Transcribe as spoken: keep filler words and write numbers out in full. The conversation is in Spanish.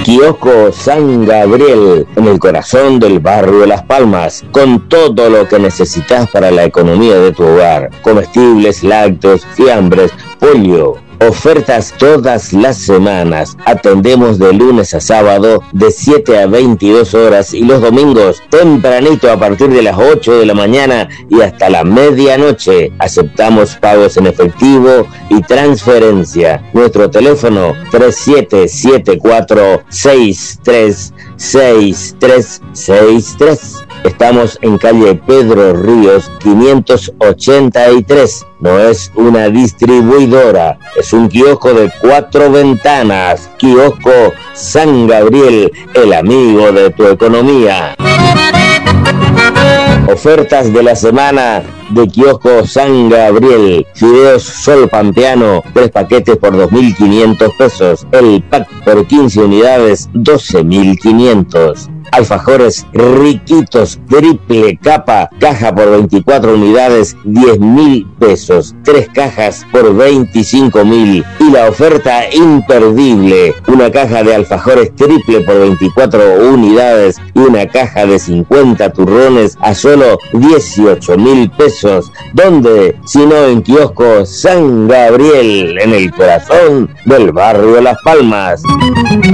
Kiosco San Gabriel, en el corazón del barrio de Las Palmas, con todo lo que necesitas para la economía de tu hogar: comestibles, lácteos, fiambres, pollo. Ofertas todas las semanas. Atendemos de lunes a sábado de siete a veintidós horas y los domingos tempranito a partir de las ocho de la mañana y hasta la medianoche. Aceptamos pagos en efectivo y transferencia. Nuestro teléfono tres siete siete cuatro seis tres seis tres seis tres. Estamos en calle Pedro Ríos quinientos ochenta y tres. No es una distribuidora, es un kiosco de cuatro ventanas. Kiosco San Gabriel, el amigo de tu economía. Ofertas de la semana de Kiosco San Gabriel: fideos Sol Pampeano, tres paquetes por dos mil quinientos pesos. El pack por quince unidades, doce mil quinientos. Alfajores Riquitos triple capa, caja por veinticuatro unidades, diez mil pesos. Tres cajas por veinticinco mil. Y la oferta imperdible: una caja de alfajores triple por veinticuatro unidades y una caja de cincuenta turrones a solo dieciocho mil pesos. ¿Dónde? Si no en Kiosco San Gabriel, en el corazón del barrio Las Palmas.